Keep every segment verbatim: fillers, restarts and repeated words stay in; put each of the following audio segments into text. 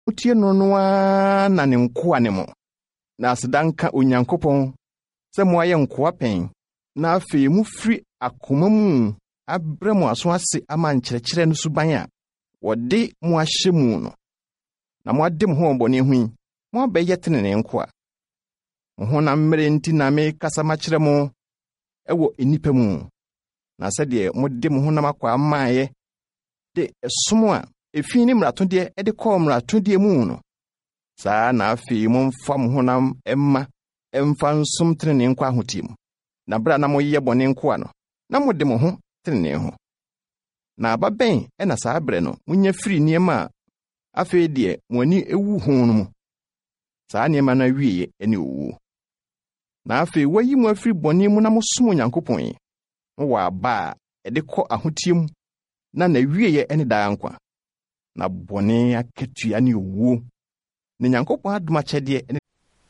utie no no na ne nkoa ne mo na asedanka Onyankopɔn sɛ mo ayɛ nkoa pɛn na afei mu firi akoma mu abrɛ mo aso ase ama nkyerɛkyerɛ no suban a wɔde mo ahyɛ mu no na mo ade mo ho bɔne ho yi mo abɛyɛ tenene nkoa mo ho na mmere nti na me kasa ma kyerɛ mo ɛwɔ enipa mu na sɛdeɛ mo de mo ho na makwa amaayɛ de ɛsom a efi ne mmratode ɛde kɔ mmratode mu no saa na afei mo mfa mo ho na ɛmma ɛmfa nsom tenene nkwa ahotie mu na bra na mo yɛ bɔne nkoa no na mo de mo ho tenene ho na ababɛn ɛna saa brɛ no munya firi nneɛma a afei deɛ mo ani ewu ho no mu saa nneɛma na wieye ɛne owu na afei wayi mo afiri bɔne mu na mo som Onyankopɔn mo wɔ aba a ɛde kɔ ahotie mu na na wieye ɛne daa nkwa na bɔne akatua ne owu ne Nyankopɔn adom akyɛdeɛ ɛne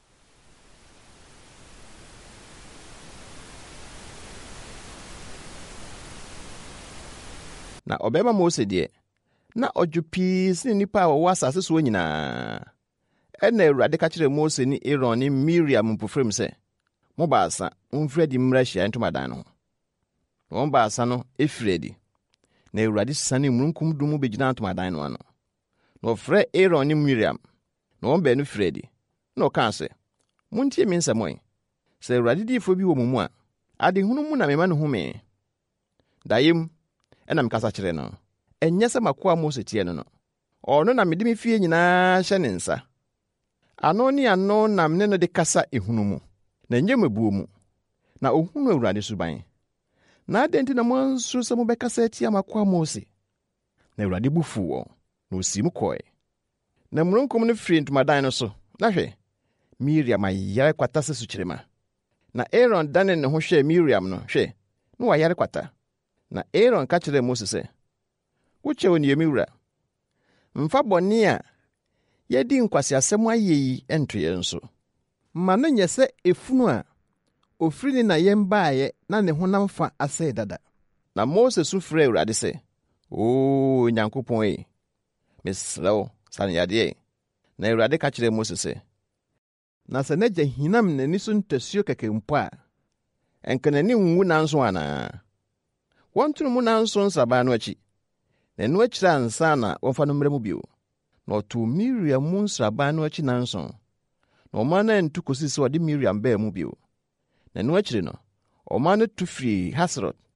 na ɔbɛma Mose deɛ na ɔdwo pii sene nipa a wɔwɔ asase so nyinaa ɛna Awurade ka kyerɛ Mose ne Aaron ne Miriam mpofrem sɛ mo baasa momfiri adi mmra Ahyiaeɛ Ntomadan no ho na wɔn baasa no efiri adi na Awurade sane mununkum dum begyina ntomadan no ano na ɔfrɛ Aaron ne Miriam na wɔn baanu firi adi na ɔka sɛ montie me nsɛm ɔe sɛ Awurade difo bi wɔ mo mu a ade hunu mu na mema no hume dayem ɛna mekasa kyerɛ no ɛnyɛ sɛ makoa Mose tie no no ɔno na mede me fie nyinaa hyɛ ne nsa ano ne ano nam ne no de kasa ehunu mu na nyɛ mabuo mu na ohunu Awurade suban na adɛnti na monsuro sɛ mobɛkasa atia makoa Mose na Awurade bu fu wɔn na osi mu kɔe na mununkum no firi ntomadan no so na hwɛ Miriam ayare kwata sɛ sukyerema na Aaron dane ne ho hwɛ Miriam no hwɛ na wayare kwata na Aaron ka kyerɛ Mose sɛ wokyɛ oniyemi wura mfa bɔne a yɛdi nkwasiasɛm ayɛ yi ɛnto yɛn nso ma no nyɛ sɛ efunu a ofiri ne na yɛn baayɛ na ne honam fa asɛe dada na Mose su frɛ Awurade sɛ o Nyankopɔn e mesrɛ wo sane yadeɛ na Awurade ka kyerɛ Mose sɛ na sɛ n'agya hinam n'ani so ntasuo kɛkɛ mpo a ɛnka n'ani nwu nanso anaa wɔntono mu nanso nsraban no akyi na ɛno akyirɛ ansa na wɔmfa no mmrɛ mu bio na ɔtoo Miriam mu nsraban no akyi nanso na ɔma no antu kosi sɛ ɔde Miriam baa mu bio na ɛno akyirɛ no ɔma no tu firi Haserot